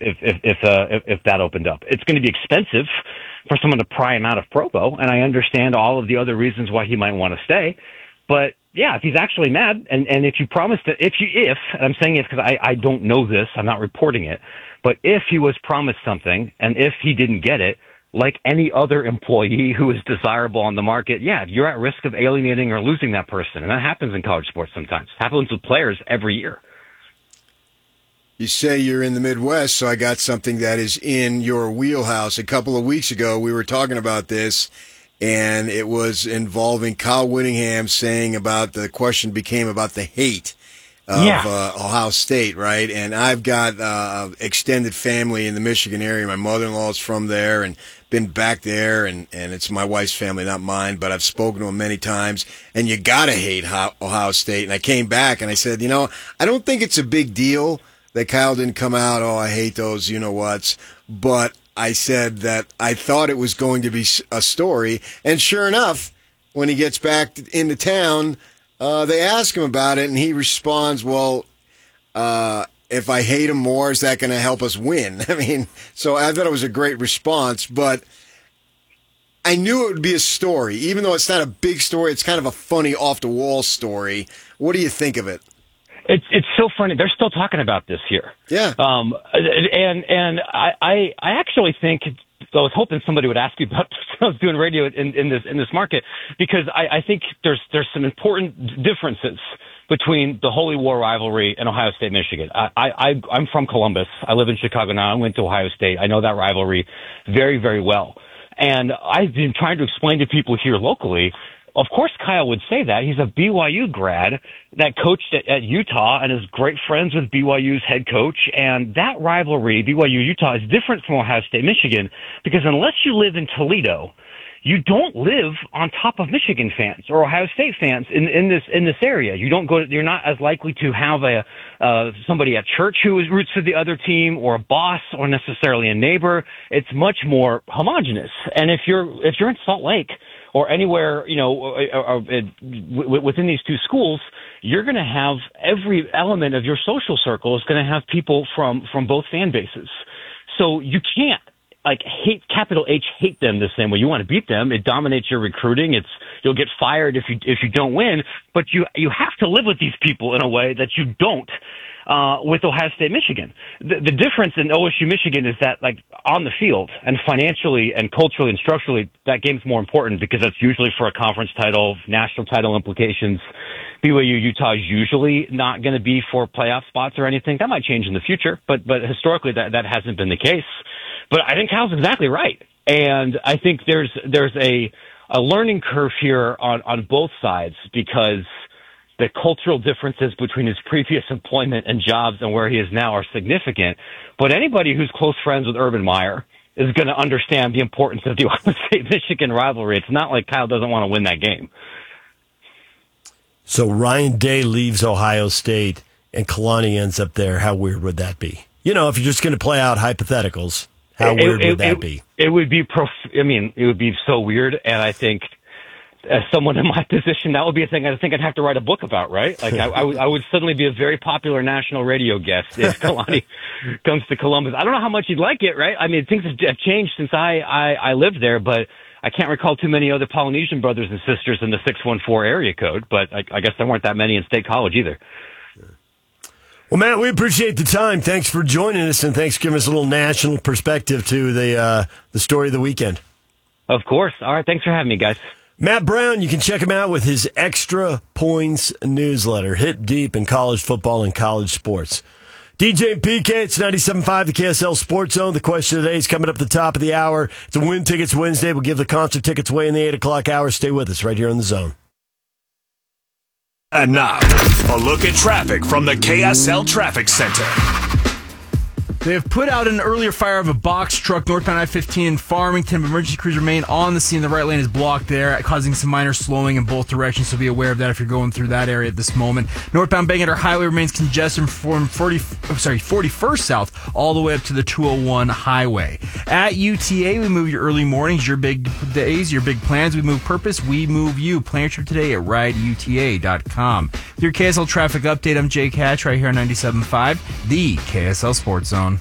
if that opened up. It's going to be expensive for someone to pry him out of Provo, and I understand all of the other reasons why he might want to stay. But yeah, if he's actually mad, and if you promised that, and I'm saying it because I don't know this, I'm not reporting it, but if he was promised something and if he didn't get it, like any other employee who is desirable on the market, yeah, you're at risk of alienating or losing that person. And that happens in college sports sometimes. It happens with players every year. You say you're in the Midwest, so I got something that is in your wheelhouse. A couple of weeks ago, we were talking about this, and it was involving Kyle Whittingham saying about the question became about the hate of Ohio State, right? And I've got extended family in the Michigan area. My mother-in-law is from there and been back there, and it's my wife's family, not mine, but I've spoken to him many times, and you got to hate Ohio State. And I came back, and I said, I don't think it's a big deal that Kyle didn't come out, I hate those you-know-whats, but I said that I thought it was going to be a story, and sure enough, when he gets back into town, they ask him about it, and he responds, well, if I hate him more, is that going to help us win? I mean, so I thought it was a great response, but I knew it would be a story. Even though it's not a big story, it's kind of a funny off-the-wall story. What do you think of it? It's so funny. They're still talking about this here. Yeah. And I actually think, I was hoping somebody would ask you about this when I was doing radio in this market, because I think there's some important differences between the Holy War rivalry and Ohio State, Michigan. I'm from Columbus. I live in Chicago now. I went to Ohio State. I know that rivalry very, very well. And I've been trying to explain to people here locally, of course Kyle would say that. He's a BYU grad that coached at Utah and is great friends with BYU's head coach. And that rivalry, BYU-Utah, is different from Ohio State-Michigan because unless you live in Toledo, you don't live on top of Michigan fans or Ohio State fans in this area. You're not as likely to have somebody at church who roots for the other team or a boss or necessarily a neighbor. It's much more homogenous. And if you're in Salt Lake or anywhere, within these two schools, you're going to have every element of your social circle is going to have people from both fan bases. So you can't capital hate them the same way. You want to beat them. It dominates your recruiting. You'll get fired if you don't win, but you have to live with these people in a way that you don't with Ohio State, Michigan. The difference in OSU, Michigan is that on the field and financially and culturally and structurally, that game's more important because that's usually for a conference title, national title implications. BYU, Utah is usually not going to be for playoff spots or anything. That might change in the future, but historically that hasn't been the case. But I think Kyle's exactly right. And I think there's a learning curve here on both sides because the cultural differences between his previous employment and jobs and where he is now are significant. But anybody who's close friends with Urban Meyer is going to understand the importance of the Ohio State-Michigan rivalry. It's not like Kyle doesn't want to win that game. So Ryan Day leaves Ohio State and Kalani ends up there. How weird would that be? If you're just going to play out hypotheticals, how weird would that be? It would be it would be so weird, and I think as someone in my position, that would be a thing I think I'd have to write a book about, right? I would suddenly be a very popular national radio guest if Kalani comes to Columbus. I don't know how much you'd like it, right? I mean, things have changed since I lived there, but I can't recall too many other Polynesian brothers and sisters in the 614 area code, but I guess there weren't that many in State College either. Well, Matt, we appreciate the time. Thanks for joining us, and thanks for giving us a little national perspective to the story of the weekend. Of course. All right, thanks for having me, guys. Matt Brown, you can check him out with his Extra Points newsletter, hit deep in college football and college sports. DJ and PK, it's 97.5, the KSL Sports Zone. The question today is coming up at the top of the hour. It's a Win Tickets Wednesday. We'll give the concert tickets away in the 8 o'clock hour. Stay with us right here on The Zone. And now, a look at traffic from the KSL Traffic Center. They have put out an earlier fire of a box truck northbound I-15 in Farmington. Emergency crews remain on the scene. The right lane is blocked there, causing some minor slowing in both directions, so be aware of that if you're going through that area at this moment. Northbound Bangerter Highway remains congested from 41st South all the way up to the 201 Highway. At UTA, we move your early mornings, your big days, your big plans. We move purpose, we move you. Plan your trip today at rideuta.com. With your KSL traffic update, I'm Jake Hatch right here on 97.5, the KSL Sports Zone.